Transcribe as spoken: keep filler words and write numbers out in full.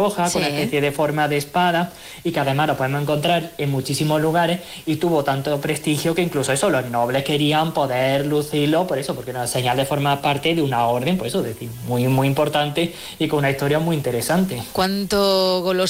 roja, Sí. con una especie de forma de espada, y que además lo podemos encontrar en muchísimos lugares, y tuvo tanto prestigio que incluso eso, los nobles querían poder lucirlo, por eso, porque era una señal de formar parte de una orden, por eso, es decir, muy, muy importante y con una historia muy interesante. ¿Cuánto